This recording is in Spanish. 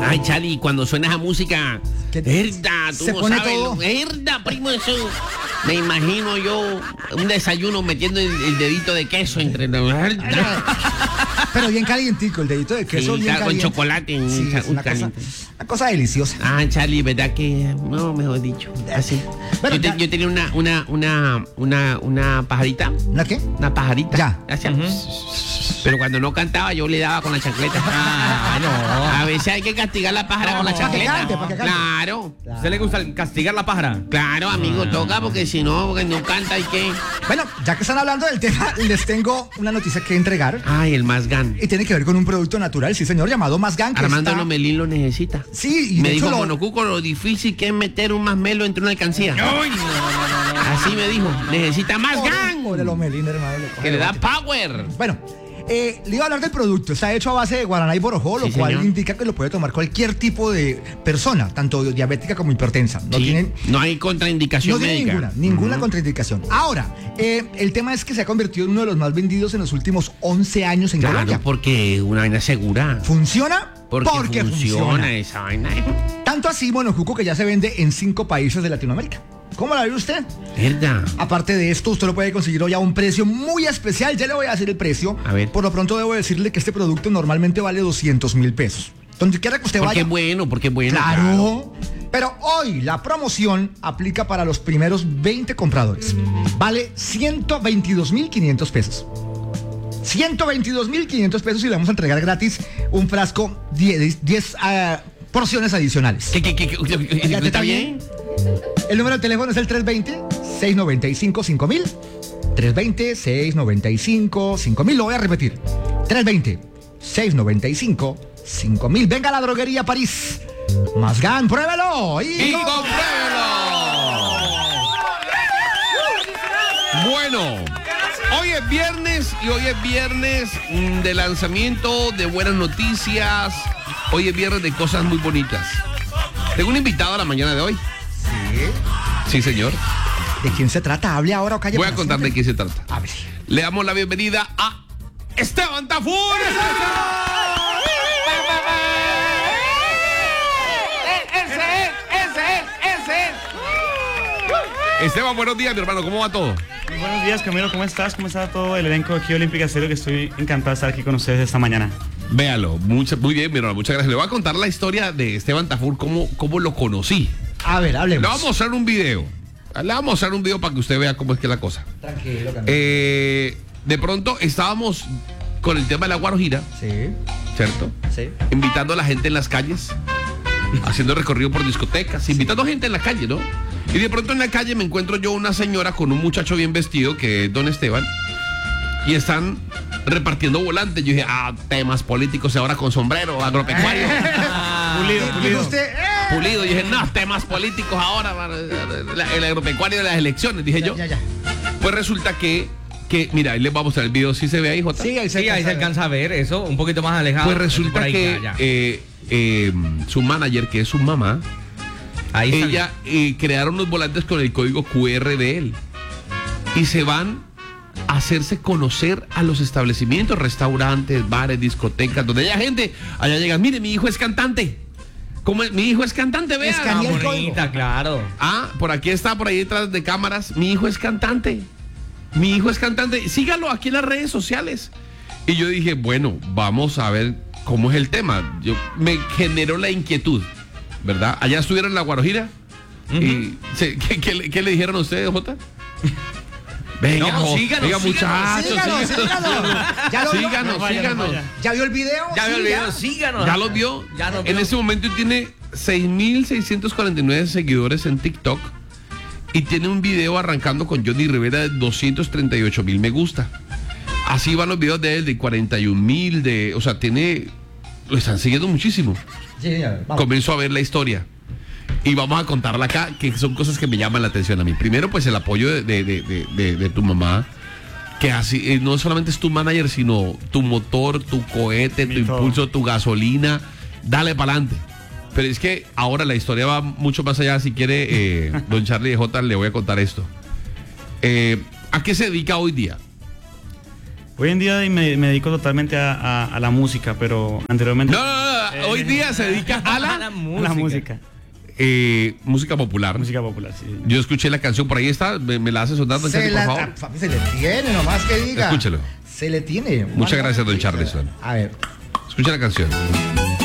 Ay, Charlie, cuando suena esa música, herda, tú se no pone sabes, todo. herda, primo, eso. Me imagino yo un desayuno metiendo el dedito de queso entre los herda. Pero bien calientico, el dedito de queso Sí, bien con caliente. chocolate. Sí, es una cosa deliciosa. Ah, Charlie, ¿verdad que? No, mejor dicho. Así. Bueno, Yo tenía una pajarita. ¿Una qué? Una pajarita. Ya. Hacía, pero cuando no cantaba, yo le daba con la chancleta. Ah, no. A veces hay que castigar la pájara con la para que chancleta. cante, para que cante. Claro. ¿A usted le gusta castigar la pájara? Claro, amigo, toca porque si no, porque no canta y qué. Bueno, ya que están hablando del tema, les tengo una noticia que entregar. Ay, el Mazgan. Y tiene que ver con un producto natural, sí señor, llamado Mazgan. que Armando está- Lomelín lo necesita. Sí, y Me de hecho dijo lo- Monocuco lo difícil que es meter un masmelo entre una alcancía. Así me dijo, necesita más gang. Pobre Lomelín, hermano, le coge Que le da bote. power. Bueno, le iba a hablar del producto. Está hecho a base de guaraná y borojó, lo Sí, cual señor. indica que lo puede tomar cualquier tipo de persona, tanto diabética como hipertensa. No Sí, tienen no hay contraindicación No tiene médica. ninguna contraindicación. Ahora, el tema es que se ha convertido en uno de los más vendidos en los últimos 11 años en Claro, Colombia. porque una vaina segura. ¿Funciona? Porque funciona esa vaina. Tanto así, Monocuco, que ya se vende en 5 países de Latinoamérica. ¿Cómo la ve usted? ¿Verdad? Aparte de esto, usted lo puede conseguir hoy a un precio muy especial. Ya le voy a decir el precio. A ver. Por lo pronto debo decirle que este producto normalmente vale 200.000 pesos. Donde quiera que usted Porque vaya. es bueno, porque es bueno. Claro. Pero hoy la promoción aplica para los primeros 20 compradores. Vale 122.500 pesos. 122.500 pesos y le vamos a entregar gratis un frasco 10 porciones adicionales. ¿Qué? ¿Ya te ¿Está bien? El número de teléfono es el 320-695-5000. 320-695-5000. Lo voy a repetir. 320-695-5000. Venga a la droguería París. Mazgan, pruébelo. ¡Y compruébelo! Bueno, hoy es viernes y hoy es viernes de lanzamiento, de buenas noticias. Hoy es viernes de cosas muy bonitas. Tengo un invitado a la mañana de hoy. Sí, señor. ¿De quién se trata? Hable ahora o calle. Voy a para contar de siempre. qué se trata. A ver. Le damos la bienvenida a Esteban Tafur. Esteban, buenos días, mi hermano. ¿Cómo va todo? Muy buenos días, Camilo. ¿Cómo estás? ¿Cómo está todo el elenco de aquí Olímpica Estéreo? Que estoy encantado de estar aquí con ustedes esta mañana. Véalo. Muy bien, mi hermano. Muchas gracias. Le voy a contar la historia de Esteban Tafur, cómo lo conocí. A ver, hablemos. Le vamos a mostrar un video. Le vamos a mostrar un video para que usted vea cómo es que es la cosa. Tranquilo, Camilo. De pronto estábamos con el tema de la Guarujira, Sí, ¿cierto? sí. Invitando a la gente en las calles, haciendo recorrido por discotecas, invitando gente en la calle, ¿no? Y de pronto en la calle me encuentro yo una señora con un muchacho bien vestido, que es don Esteban, y están repartiendo volantes. Yo dije, temas políticos y ahora con sombrero, agropecuario. Pulido. Usted, Pulido. Y dije, no, temas políticos ahora, el agropecuario de las elecciones, dije yo. Ya. Pues resulta que mira, ahí les vamos a mostrar el video, ¿sí se ve ahí, Jota? Sí, ahí Sí, ahí se alcanza a ver eso, un poquito más alejado. Pues Por resulta ahí, que ya. su manager, que es su mamá, Ahí está. ella crearon unos volantes con el código QR de él y se van a hacerse conocer a los establecimientos, restaurantes, bares, discotecas, donde haya gente. Allá llegan, mire, mi hijo es cantante. ¿Cómo es? Mi hijo es cantante, vea. Escanea el Bonita, claro. Por aquí está, por ahí detrás de cámaras. Mi hijo es cantante. Mi hijo es cantante. Sígalo aquí en las redes sociales. Y yo dije, bueno, vamos a ver cómo es el tema. Me generó la inquietud, ¿verdad? Allá estuvieron en la Guarujira. Y ¿qué le dijeron a ustedes, Jota? Venga, No, síganos, venga, muchachos, Síganos. ¿Ya lo vio? síganos, No vaya, síganos. no vaya. ¿Ya vio el video? Ya Sí, me olvidé, síganos. ¿Ya los vio? Ya nos En vio. ese momento tiene 6.649 seguidores en TikTok y tiene un video arrancando con Johnny Rivera de 238.000 me gusta. Así van los videos de él, de 41.000, o sea, lo están siguiendo muchísimo. Sí, a ver, vamos. Comenzó a ver la historia. Y vamos a contarla acá, que son cosas que me llaman la atención a mí. Primero, pues el apoyo de tu mamá, que así no solamente es tu manager, sino tu motor, tu cohete, tu todo. impulso, tu gasolina. Dale para adelante. Pero es que ahora la historia va mucho más allá. Si quiere, don Charlie de J, le voy a contar esto. ¿A qué se dedica hoy día? Hoy en día me dedico totalmente a la música, pero anteriormente... No, hoy día se dedica a La música. música popular. Música popular, sí. Yo escuché la canción, por ahí está, me la hace sonar, don Charlie, por favor. Papi, se le tiene, nomás que diga. Escúchelo. Se le tiene. Muchas gracias, don Charleston. A ver. Escucha la canción.